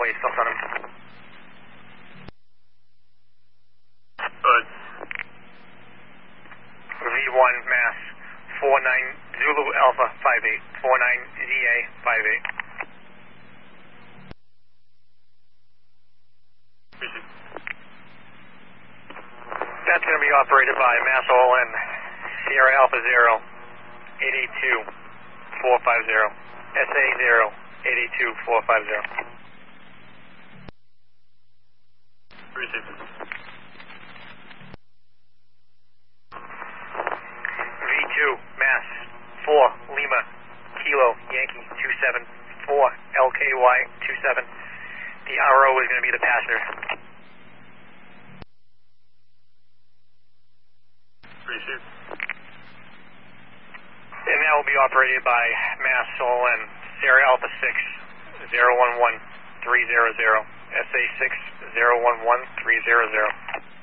way, still send him. Good. V1 Mass 49 Zulu Alpha 58 49 ZA 58. Receive. That's going to be operated by Mass OLN Sierra Alpha 0 882 450 SA 0 882 450. Receive. V2 Mass 4 Lima Kilo Yankee 274 LKY 27. The RO is going to be the passenger. Receive. And that will be operated by Mass OLN Sierra Alpha 6 011 300 SA 6 011 300.